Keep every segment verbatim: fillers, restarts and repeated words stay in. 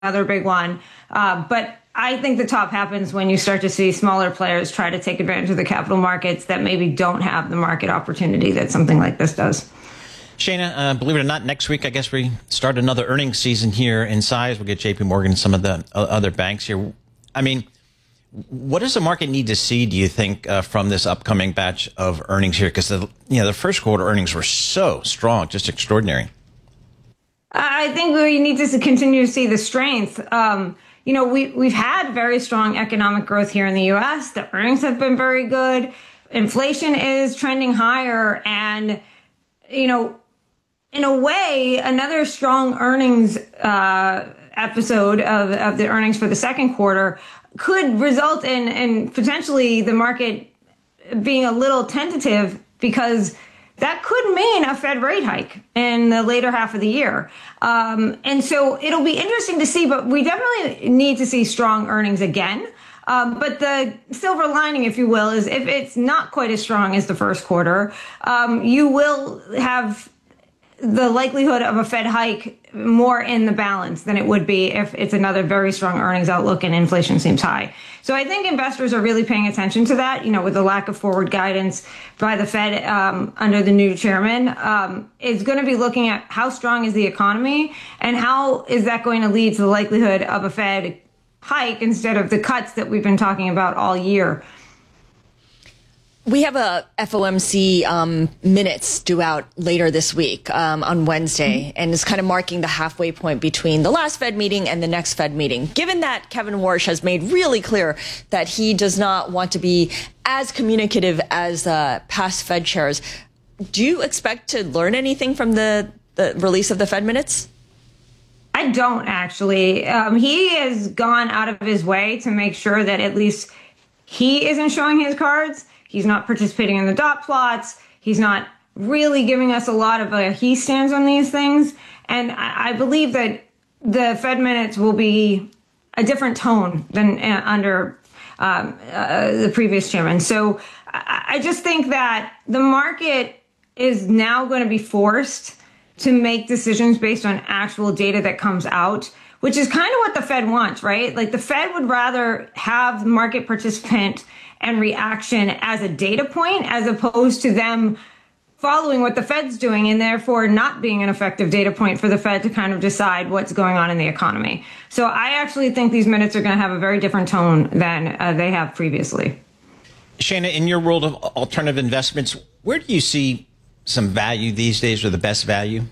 another big one. Uh, but I think the top happens when you start to see smaller players try to take advantage of the capital markets that maybe don't have the market opportunity that something like this does. Shana, uh, believe it or not, next week, I guess we start another earnings season here in size. We'll get J P Morgan and some of the other banks here. I mean, what does the market need to see, do you think, uh, from this upcoming batch of earnings here? Because the, you know, the first quarter earnings were so strong, just extraordinary. I think we need to continue to see the strength. Um, you know, we, we've had very strong economic growth here in the U S. The earnings have been very good. Inflation is trending higher. And, you know, in a way, another strong earnings uh, episode of, of the earnings for the second quarter could result in, in potentially the market being a little tentative, because that could mean a Fed rate hike in the later half of the year. Um, and so it'll be interesting to see, but we definitely need to see strong earnings again. Um, but the silver lining, if you will, is if it's not quite as strong as the first quarter, um, you will have the likelihood of a Fed hike more in the balance than it would be if it's another very strong earnings outlook and inflation seems high. So I think investors are really paying attention to that, you know, with the lack of forward guidance by the Fed um, under the new chairman, um, is going to be looking at how strong is the economy and how is that going to lead to the likelihood of a Fed hike instead of the cuts that we've been talking about all year. We have a F O M C um, minutes due out later this week um, on Wednesday, mm-hmm. and it's kind of marking the halfway point between the last Fed meeting and the next Fed meeting. Given that Kevin Warsh has made really clear that he does not want to be as communicative as uh, past Fed chairs, do you expect to learn anything from the, the release of the Fed minutes? I don't, actually. Um, he has gone out of his way to make sure that at least he isn't showing his cards. He's not participating in the dot plots. He's not really giving us a lot of a he stands on these things. And I, I believe that the Fed minutes will be a different tone than uh, under um, uh, the previous chairman. So I, I just think that the market is now going to be forced to make decisions based on actual data that comes out, which is kind of what the Fed wants, right? Like the Fed would rather have the market participant and reaction as a data point as opposed to them following what the Fed's doing and therefore not being an effective data point for the Fed to kind of decide what's going on in the economy. So I actually think these minutes are going to have a very different tone than uh, they have previously. Shana, in your world of alternative investments, where do you see some value these days, or the best value?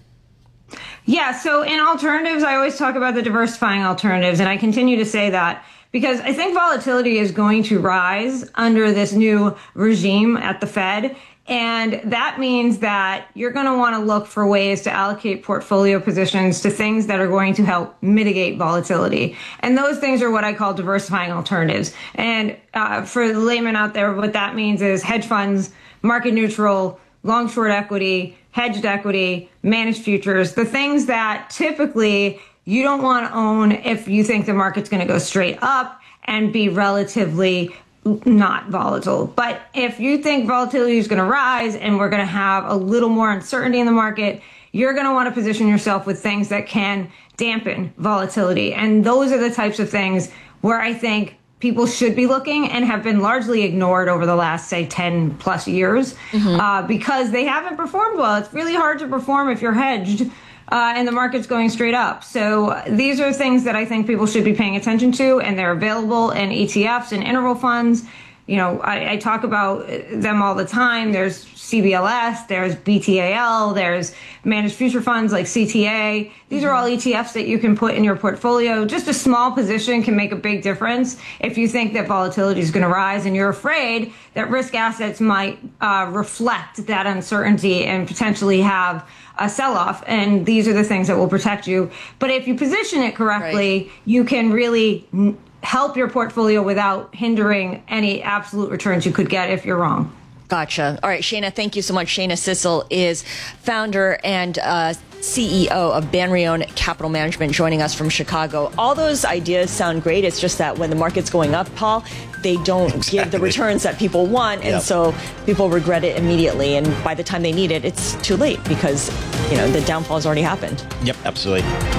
Yeah, so in alternatives, I always talk about the diversifying alternatives, and I continue to say that because I think volatility is going to rise under this new regime at the Fed. And that means that you're going to want to look for ways to allocate portfolio positions to things that are going to help mitigate volatility. And those things are what I call diversifying alternatives. And uh, for the layman out there, what that means is hedge funds, market neutral, long short equity, hedged equity, managed futures, the things that typically you don't want to own if you think the market's going to go straight up and be relatively not volatile. But if you think volatility is going to rise and we're going to have a little more uncertainty in the market, you're going to want to position yourself with things that can dampen volatility. And those are the types of things where I think people should be looking and have been largely ignored over the last, say, ten plus years, mm-hmm. uh, because they haven't performed well. It's really hard to perform if you're hedged uh, and the market's going straight up. So these are things that I think people should be paying attention to, and they're available in E T Fs and interval funds. You know, I, I talk about them all the time. There's C B L S, there's B T A L, there's managed future funds like C T A. These are all E T Fs that you can put in your portfolio. Just a small position can make a big difference if you think that volatility is going to rise and you're afraid that risk assets might uh, reflect that uncertainty and potentially have a sell-off. And these are the things that will protect you. But if you position it correctly, right, you can really help your portfolio without hindering any absolute returns you could get if you're wrong. Gotcha. All right, Shana, thank you so much. Shana Sissel is founder and uh, C E O of Banrione Capital Management, joining us from Chicago. All those ideas sound great. It's just that when the market's going up, Paul, they don't exactly give the returns that people want. And yep. so people regret it immediately. And by the time they need it, it's too late because, you know, the downfall has already happened. Yep, absolutely.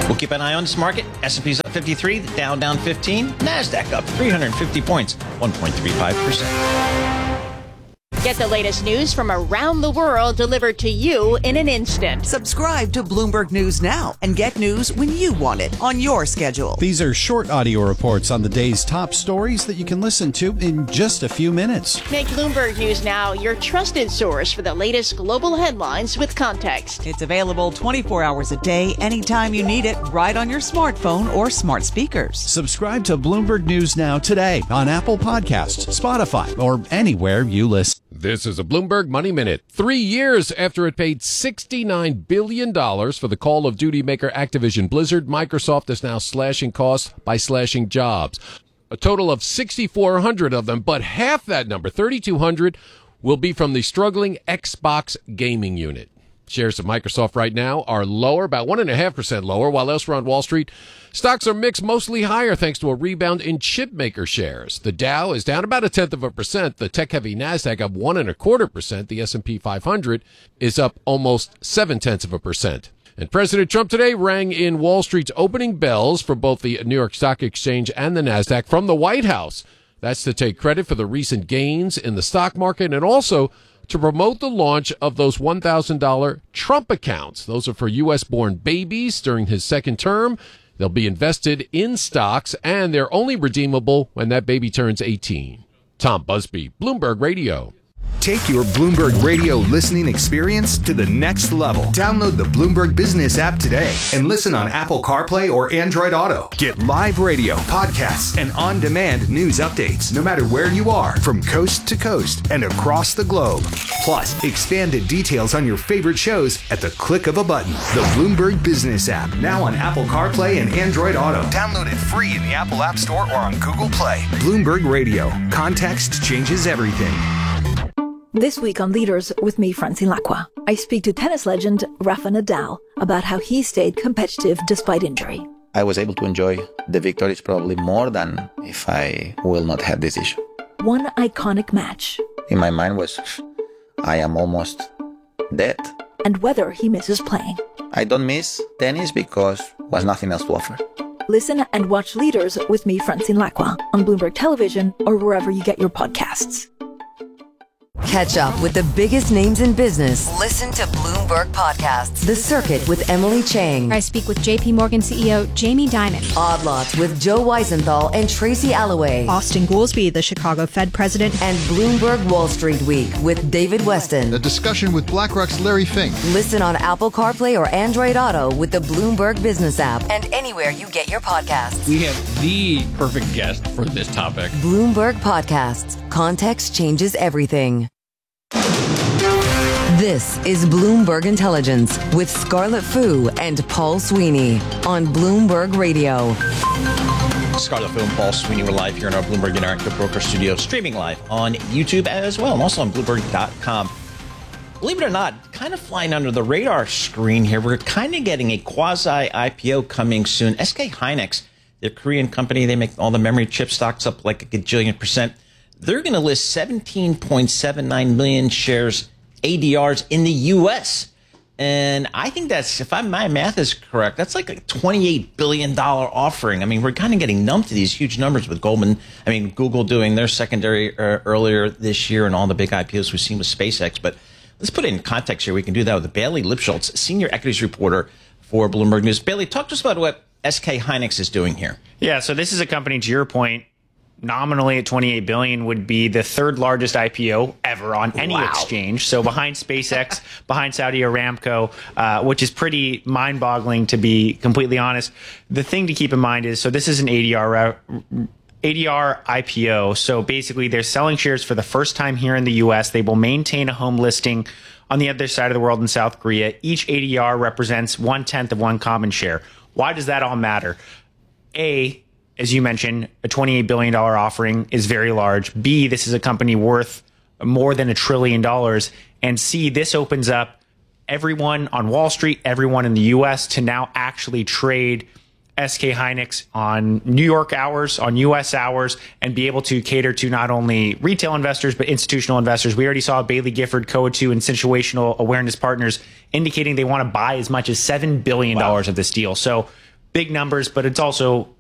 We'll keep an eye on this market. S and P's up fifty-three, the Dow down fifteen, NASDAQ up three hundred fifty points, one point three five percent. Get the latest news from around the world delivered to you in an instant. Subscribe to Bloomberg News now and get news when you want it on your schedule. These are short audio reports on the day's top stories that you can listen to in just a few minutes. Make Bloomberg News Now your trusted source for the latest global headlines with context. It's available twenty-four hours a day, anytime you need it, right on your smartphone or smart speakers. Subscribe to Bloomberg News Now today on Apple Podcasts, Spotify, or anywhere you listen. This is a Bloomberg Money Minute. Three years after it paid sixty-nine billion dollars for the Call of Duty maker Activision Blizzard, Microsoft is now slashing costs by slashing jobs. A total of six thousand four hundred of them, but half that number, three thousand two hundred, will be from the struggling Xbox gaming unit. Shares of Microsoft right now are lower, about one point five percent lower, while elsewhere on Wall Street, stocks are mixed, mostly higher thanks to a rebound in chip maker shares. The Dow is down about a tenth of a percent. The tech-heavy NASDAQ up one and a quarter percent. The S and P five hundred is up almost seven tenths of a percent. And President Trump today rang in Wall Street's opening bells for both the New York Stock Exchange and the NASDAQ from the White House. That's to take credit for the recent gains in the stock market and also to promote the launch of those one thousand dollars Trump accounts. Those are for U S-born babies during his second term. They'll be invested in stocks, and they're only redeemable when that baby turns eighteen. Tom Busby, Bloomberg Radio. Take your Bloomberg Radio listening experience to the next level. Download the Bloomberg Business app today and listen on Apple CarPlay or Android Auto. Get live radio, podcasts, and on-demand news updates no matter where you are, from coast to coast and across the globe. Plus, expanded details on your favorite shows at the click of a button. The Bloomberg Business app, now on Apple CarPlay and Android Auto. Download it free in the Apple App Store or on Google Play. Bloomberg Radio. Context changes everything. This week on Leaders with me, Francine Lacqua, I speak to tennis legend Rafa Nadal about how he stayed competitive despite injury. I was able to enjoy the victories probably more than if I will not have this issue. One iconic match. In my mind was, I am almost dead. And whether he misses playing. I don't miss tennis because was nothing else to offer. Listen and watch Leaders with me, Francine Lacqua, on Bloomberg Television or wherever you get your podcasts. Catch up with the biggest names in business. Listen to Bloomberg Podcasts. The Circuit with Emily Chang. I speak with J P Morgan C E O Jamie Dimon. Odd Lots with Joe Weisenthal and Tracy Alloway. Austin Goolsbee, the Chicago Fed president. And Bloomberg Wall Street Week with David Weston. A discussion with BlackRock's Larry Fink. Listen on Apple CarPlay or Android Auto with the Bloomberg Business app and anywhere you get your podcasts. We have the perfect guest for this topic. Bloomberg Podcasts. Context changes everything. This is Bloomberg Intelligence with Scarlett Fu and Paul Sweeney on Bloomberg Radio. Scarlett Fu and Paul Sweeney, we're live here in our Bloomberg Interactive Broker Studio, streaming live on YouTube as well, and also on Bloomberg dot com. Believe it or not, kind of flying under the radar screen here, we're kind of getting a quasi-I P O coming soon. S K Hynix, the Korean company, they make all the memory chip stocks up like a gajillion percent. They're going to list seventeen point seven nine million shares A D Rs in the U S. And I think that's, if I, my math is correct, that's like a twenty-eight billion dollars offering. I mean, we're kind of getting numb to these huge numbers with Goldman. I mean, Google doing their secondary uh, earlier this year and all the big I P Os we've seen with SpaceX. But let's put it in context here. We can do that with Bailey Lipschultz, senior equities reporter for Bloomberg News. Bailey, talk to us about what S K Hynix is doing here. Yeah, so this is a company, to your point, nominally at twenty-eight billion dollars would be the third largest I P O ever on any wow. exchange. So behind SpaceX, behind Saudi Aramco, uh, which is pretty mind-boggling, to be completely honest. The thing to keep in mind is, so this is an A D R A D R I P O. So basically they're selling shares for the first time here in the U S. They will maintain a home listing on the other side of the world in South Korea. Each A D R represents one-tenth of one common share. Why does that all matter? A, as you mentioned, a twenty-eight billion dollars offering is very large. B, this is a company worth more than a trillion dollars. And C, this opens up everyone on Wall Street, everyone in the U S to now actually trade S K Hynix on New York hours, on U S hours, and be able to cater to not only retail investors, but institutional investors. We already saw Bailey Gifford, Coatue, and Situational Awareness Partners indicating they want to buy as much as seven billion dollars wow. of this deal. So big numbers, but it's also